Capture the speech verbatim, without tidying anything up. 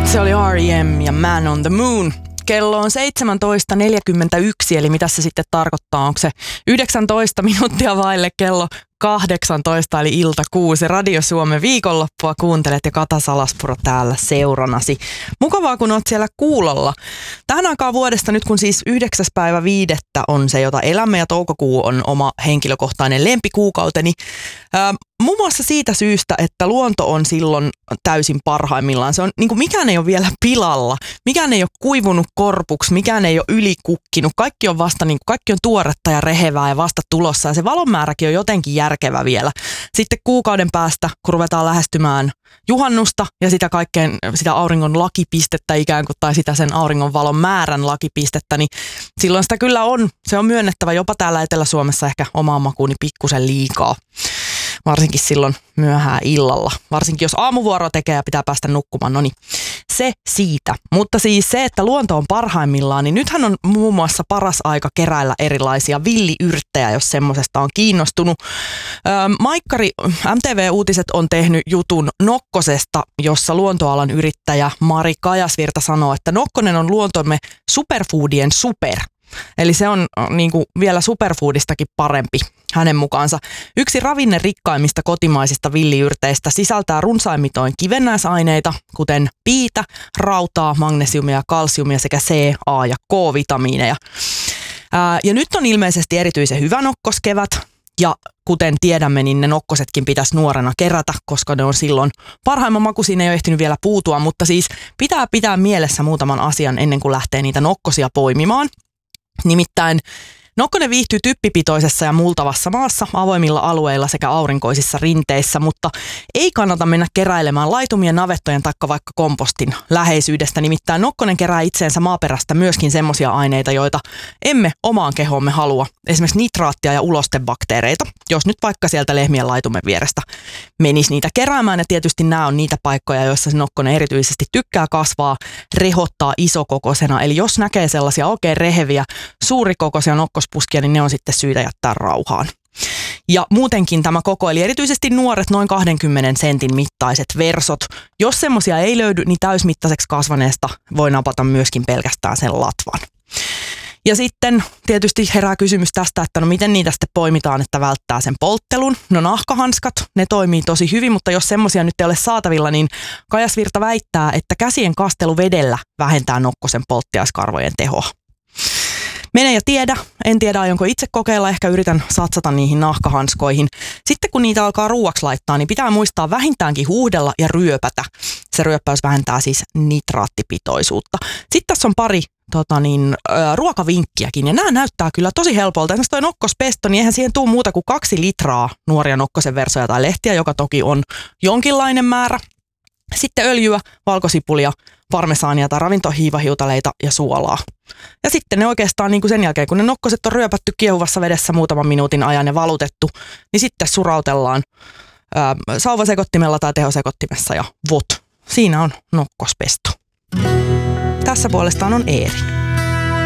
Se oli R E M ja Man on the Moon. Kello on seitsemäntoista neljäkymmentäyksi, eli mitä se sitten tarkoittaa? Onko se yhdeksäntoista minuuttia vaille kello kahdeksantoista, eli ilta kuusi. Radio Suomen viikonloppua kuuntelet ja Kata Salaspuro täällä seuranasi. Mukavaa, kun oot siellä kuulolla. Tähän aikaan vuodesta nyt, kun siis yhdeksäs päivä viidettä on se, jota elämme, ja toukokuu on oma henkilökohtainen lempikuukauteni. Ää, muun muassa siitä syystä, että luonto on silloin täysin parhaimmillaan. Se on, niin kuin mikään ei ole vielä pilalla, mikään ei ole kuivunut korpuksi, mikään ei ole ylikukkinut. Kaikki on vasta, niin kuin, kaikki on tuoretta ja rehevää ja vasta tulossa, ja se valonmääräkin on jotenkin järkevä vielä. Sitten kuukauden päästä, kun ruvetaan lähestymään juhannusta ja sitä kaikkeen, sitä auringon lakipistettä ikään kuin, tai sitä sen auringon valon määrän lakipistettä, niin silloin sitä kyllä on, se on myönnettävä jopa täällä Etelä-Suomessa ehkä omaan makuuni pikkusen liikaa. Varsinkin silloin myöhään illalla. Varsinkin jos aamuvuoroa tekee ja pitää päästä nukkumaan, no niin se siitä. Mutta siis se, että luonto on parhaimmillaan, niin nythän on muun muassa paras aika keräillä erilaisia villiyrttejä, jos semmoisesta on kiinnostunut. Öö, Maikkari M T V-uutiset on tehnyt jutun nokkosesta, jossa luontoalan yrittäjä Mari Kajasvirta sanoo, että nokkonen on luontomme superfoodien super. Eli se on niin kuin vielä superfoodistakin parempi hänen mukaansa. Yksi ravinnerikkaimmista kotimaisista villiyrteistä sisältää runsaimmitoin kivennäisaineita, kuten piitä, rautaa, magnesiumia, kalsiumia sekä C, A ja K-vitamiineja. Ää, ja nyt on ilmeisesti erityisen hyvä nokkoskevät. Ja kuten tiedämme, niin ne nokkosetkin pitäisi nuorena kerätä, koska ne on silloin parhaimman maku. Siinä ei ole ehtinyt vielä puutua, mutta siis pitää pitää mielessä muutaman asian ennen kuin lähtee niitä nokkosia poimimaan. Nimittäin nokkonen viihtyy typpipitoisessa ja multavassa maassa, avoimilla alueilla sekä aurinkoisissa rinteissä, mutta ei kannata mennä keräilemään laitumien, navettojen taikka vaikka kompostin läheisyydestä. Nimittäin nokkonen kerää itseensä maaperästä myöskin semmoisia aineita, joita emme omaan kehoomme halua. Esimerkiksi nitraattia ja ulostebakteereita, jos nyt vaikka sieltä lehmien laitumen vierestä menisi niitä keräämään. Ja tietysti nämä on niitä paikkoja, joissa se nokkonen erityisesti tykkää kasvaa, rehottaa isokokoisena. Eli jos näkee sellaisia oikein reheviä, suurikokoisia nokkospuskia, niin ne on sitten syytä jättää rauhaan. Ja muutenkin tämä koko, eli erityisesti nuoret noin kahdenkymmenen sentin mittaiset versot. Jos semmoisia ei löydy, niin täysmittaiseksi kasvaneesta voi napata myöskin pelkästään sen latvan. Ja sitten tietysti herää kysymys tästä, että no miten niitä sitten poimitaan, että välttää sen polttelun. No nahkahanskat, ne toimii tosi hyvin, mutta jos semmoisia nyt ei ole saatavilla, niin Kajasvirta väittää, että käsien kastelu vedellä vähentää nokkosen polttiaiskarvojen tehoa. Mene ja tiedä. En tiedä, aionko itse kokeilla. Ehkä yritän satsata niihin nahkahanskoihin. Sitten kun niitä alkaa ruuaksi laittaa, niin pitää muistaa vähintäänkin huuhdella ja ryöpätä. Se ryöppäys vähentää siis nitraattipitoisuutta. Sitten tässä on pari tota niin, ä, ruokavinkkiäkin. Ja nämä näyttää kyllä tosi helpolta. Esimerkiksi toi nokkospesto, niin eihän siihen tule muuta kuin kaksi litraa nuoria nokkosen versoja tai lehtiä, joka toki on jonkinlainen määrä. Sitten öljyä, valkosipulia, parmesaania tai ravintohiivahiutaleita ja suolaa. Ja sitten ne oikeastaan niin kuin sen jälkeen, kun ne nokkoset on ryöpätty kiehuvassa vedessä muutaman minuutin ajan ja valutettu, niin sitten surautellaan ää, sauvasekottimella tai tehosekottimessa ja vot. Siinä on nokkospesto. Tässä puolestaan on Eeri.